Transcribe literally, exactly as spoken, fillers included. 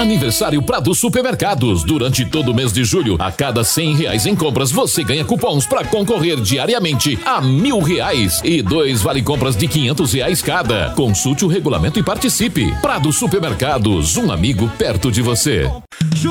Aniversário Prado Supermercados. Durante todo o mês de julho, a cada cem reais em compras, você ganha cupons para concorrer diariamente a mil reais e dois vale compras de quinhentos reais cada. Consulte o regulamento e participe. Prado Supermercados, um amigo perto de você.